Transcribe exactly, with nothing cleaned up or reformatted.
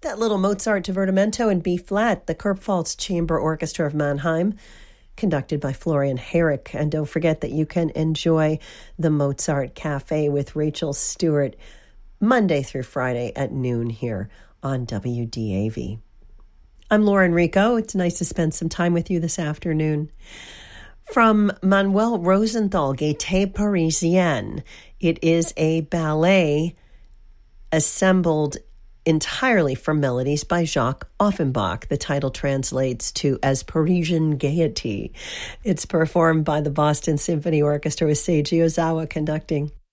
That little Mozart divertimento in B flat, the Kurpfalz Chamber Orchestra of Mannheim, conducted by Florian Herrick. And don't forget that you can enjoy the Mozart Cafe with Rachel Stewart Monday through Friday at noon here on W D A V. I'm Lauren Rico. It's nice to spend some time with you this afternoon. From Manuel Rosenthal, Gaieté Parisienne. It is a ballet assembled entirely from melodies by Jacques Offenbach. The title translates to as Parisian Gaiety. It's performed by the Boston Symphony Orchestra with Seiji Ozawa conducting.